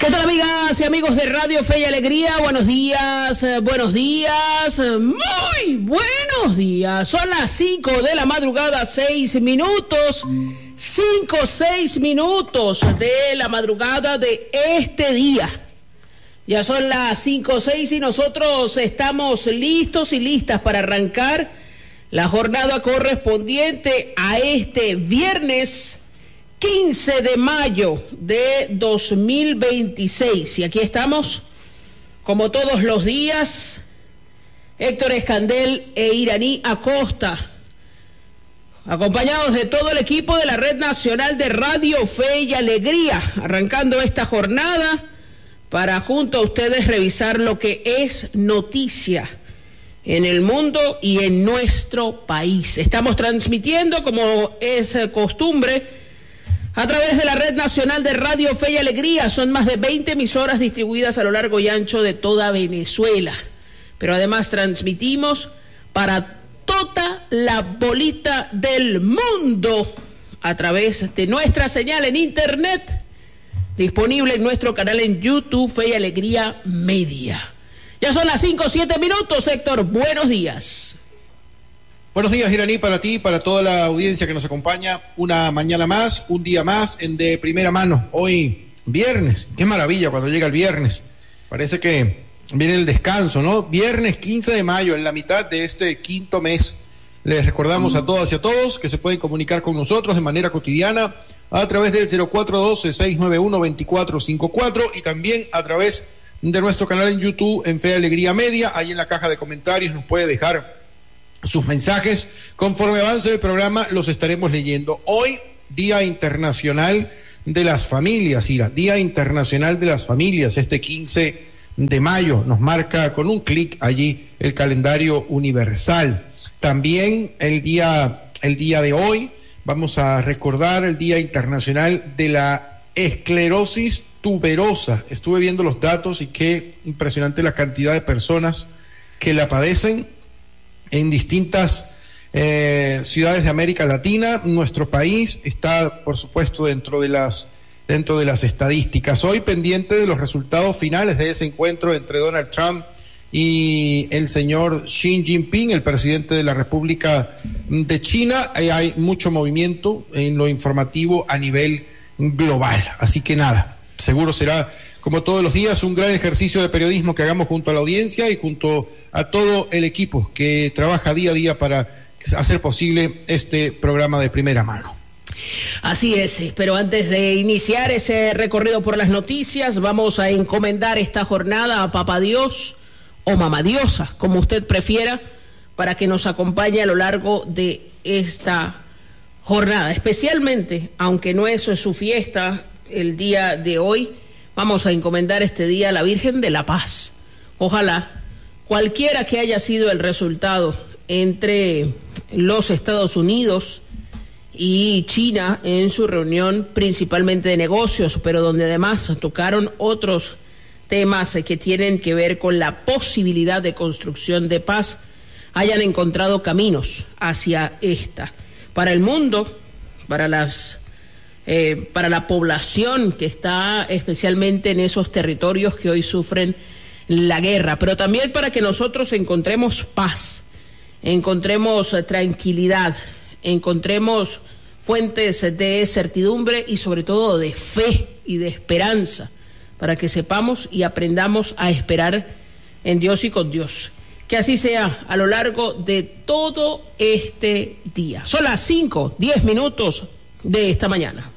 ¿Qué tal, amigas y amigos de Radio Fe y Alegría? Buenos días, muy buenos días. Son las 5 de la madrugada, 6 minutos. 6 minutos de la madrugada de este día. Ya son las 5:06 y nosotros estamos listos y listas para arrancar la jornada correspondiente a este viernes 15 de mayo de 2026. Y aquí estamos, como todos los días, Héctor Escandel e Iraní Acosta, acompañados de todo el equipo de la Red Nacional de Radio Fe y Alegría, arrancando esta jornada para junto a ustedes revisar lo que es noticia en el mundo y en nuestro país. Estamos transmitiendo, como es costumbre, a través de la Red Nacional de Radio Fe y Alegría. Son más de 20 emisoras distribuidas a lo largo y ancho de toda Venezuela. Pero además transmitimos para toda la bolita del mundo a través de nuestra señal en internet, disponible en nuestro canal en YouTube, Fe y Alegría Media. Ya son las 5:07 minutos, Héctor. Buenos días. Buenos días, Iraní, para ti, para toda la audiencia que nos acompaña. Una mañana más, un día más en De Primera Mano. Hoy, viernes. Qué maravilla cuando llega el viernes. Parece que viene el descanso, ¿no? Viernes 15 de mayo, en la mitad de este quinto mes. Les recordamos a todas y a todos que se pueden comunicar con nosotros de manera cotidiana a través del 0412-691-2454 y también a través de nuestro canal en YouTube, en Fe Alegría Media. Ahí en la caja de comentarios nos puede dejar sus mensajes. Conforme avance el programa los estaremos leyendo. Hoy, Día Internacional de las Familias, Ira, Día Internacional de las Familias, este 15 de mayo nos marca con un clic allí el calendario universal. También el día de hoy vamos a recordar el Día Internacional de la Esclerosis Tuberosa. Estuve viendo los datos y qué impresionante la cantidad de personas que la padecen en distintas ciudades de América Latina. Nuestro país está, por supuesto, dentro de las estadísticas. Hoy, pendiente de los resultados finales de ese encuentro entre Donald Trump y el señor Xi Jinping, el presidente de la República de China. Hay mucho movimiento en lo informativo a nivel global. Así que nada, seguro será, como todos los días, un gran ejercicio de periodismo que hagamos junto a la audiencia y junto a todo el equipo que trabaja día a día para hacer posible este programa de primera mano. Así es, pero antes de iniciar ese recorrido por las noticias, vamos a encomendar esta jornada a Papá Dios o Mamá Diosa, como usted prefiera, para que nos acompañe a lo largo de esta jornada. Especialmente, aunque no eso es su fiesta el día de hoy, vamos a encomendar este día a la Virgen de la Paz. Ojalá cualquiera que haya sido el resultado entre los Estados Unidos y China en su reunión principalmente de negocios, pero donde además tocaron otros temas que tienen que ver con la posibilidad de construcción de paz, hayan encontrado caminos hacia esta. Para el mundo, para la población que está especialmente en esos territorios que hoy sufren la guerra, pero también para que nosotros encontremos paz, encontremos tranquilidad, encontremos fuentes de certidumbre y sobre todo de fe y de esperanza, para que sepamos y aprendamos a esperar en Dios y con Dios. Que así sea a lo largo de todo este día. Son las 5:10 minutos de esta mañana.